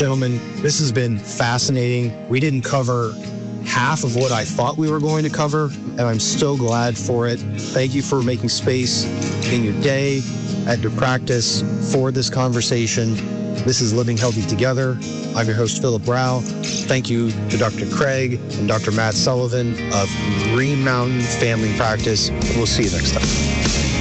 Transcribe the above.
Gentlemen, this has been fascinating. We didn't cover half of what I thought we were going to cover, and I'm so glad for it. Thank you for making space in your day, at your practice, for this conversation. This is Living Healthy Together. I'm your host, Philip Rao. Thank you to Dr. Craig and Dr. Matt Sullivan of Green Mountain Family Practice. We'll see you next time.